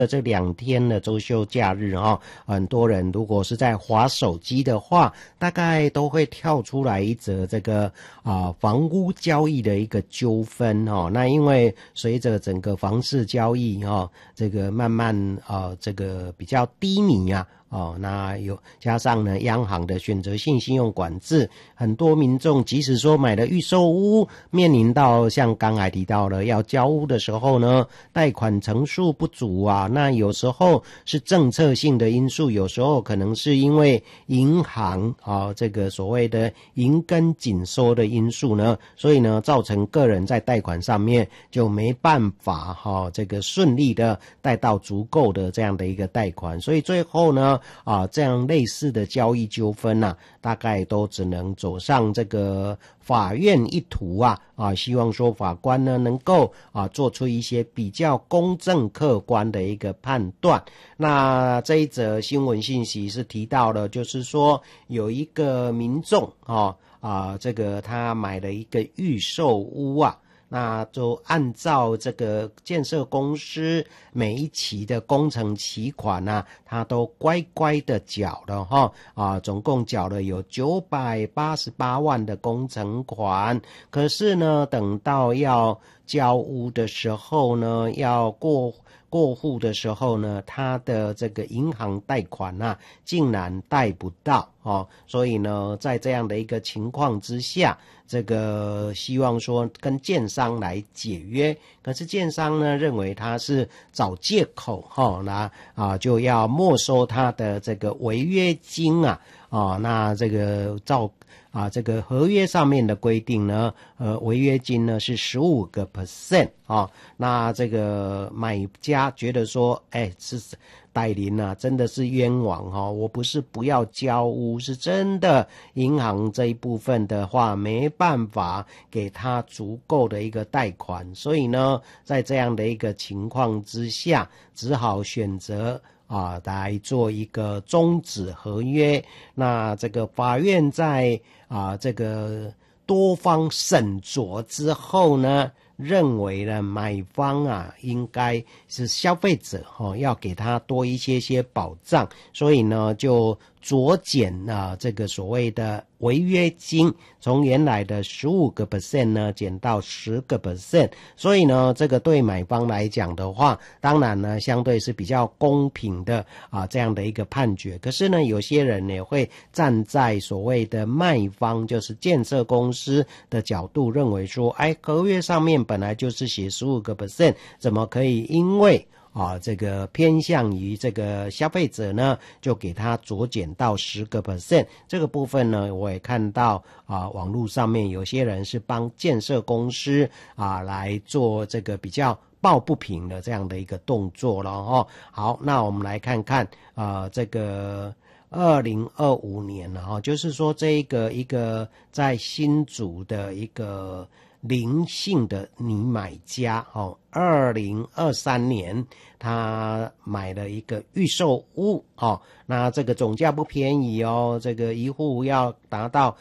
这2天的周休假日很多人如果是在滑手机的话，大概都会跳出来一则这个房屋交易的一个纠纷那因为随着整个房市交易这个慢慢这个比较低迷那有加上呢央行的选择性信用管制，很多民众即使说买了预售屋，面临到像刚才提到了要交屋的时候呢，贷款成数不足那有时候是政策性的因素，有时候可能是因为银行这个所谓的银根紧缩的因素呢，所以呢造成个人在贷款上面就没办法这个顺利的贷到足够的这样的一个贷款，所以最后呢这样类似的交易纠纷大概都只能走上这个法院一途希望说法官呢能够做出一些比较公正客观的一个判断。那这一则新闻信息是提到了，就是说有一个民众这个他买了一个预售屋那就按照这个建设公司每一期的工程期款他都乖乖的缴了总共缴了有988万的工程款。可是呢，等到要交屋的时候呢，要过户的时候呢，他的这个银行贷款竟然贷不到所以呢，在这样的一个情况之下，这个希望说跟建商来解约，可是建商呢认为他是找借口就要没收他的这个违约金那这个这个合约上面的规定呢，违约金呢是15%那这个买家觉得说，是代理真的是冤枉我不是不要交屋，是真的银行这一部分的话没办法给他足够的一个贷款，所以呢，在这样的一个情况之下，只好选择来做一个终止合约。那这个法院在这个多方审酌之后呢，认为呢买方应该是消费者要给他多一些保障，所以呢就酌减这个所谓的违约金，从原来的15% 呢减到10%，所以呢这个对买方来讲的话，当然呢相对是比较公平的这样的一个判决。可是呢有些人也会站在所谓的卖方，就是建设公司的角度，认为说合约上面本来就是写15%，怎么可以因为这个偏向于这个消费者呢，就给他酌减到10%。这个部分呢，我也看到网络上面有些人是帮建设公司来做这个比较抱不平的这样的一个动作了好，那我们来看看这个2025年就是说这一个在新竹的一个林姓的女买家2023年他买了一个预售屋那这个总价不便宜这个一户要达到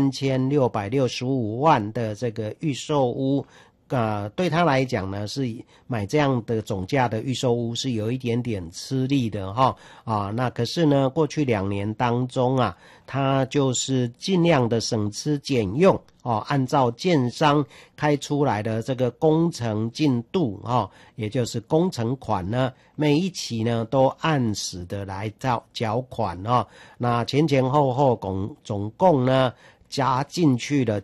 3665万的这个预售屋对他来讲呢，是买这样的总价的预售屋是有一点点吃力的那可是呢，过去2年当中他就是尽量的省吃俭用按照建商开出来的这个工程进度也就是工程款呢，每一期呢都按时的来缴款那前后后总共呢加进去了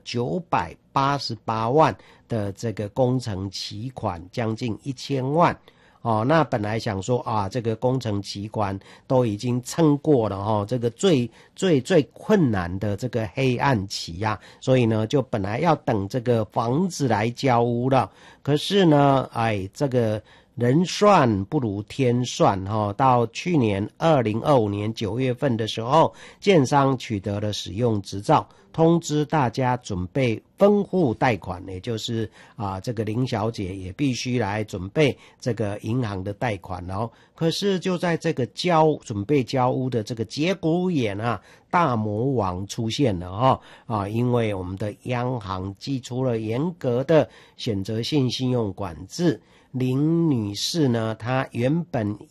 988万的这个工程期款，将近1000万那本来想说这个工程期款都已经撑过了这个最困难的这个黑暗期所以呢就本来要等这个房子来交屋了，可是呢这个人算不如天算到去年2025年9月份的时候，建商取得了使用执照，通知大家准备分户贷款，也就是这个林小姐也必须来准备这个银行的贷款可是就在这个准备交屋的这个节骨眼大魔王出现了因为我们的央行祭出了严格的选择性信用管制， 林女士呢，她原本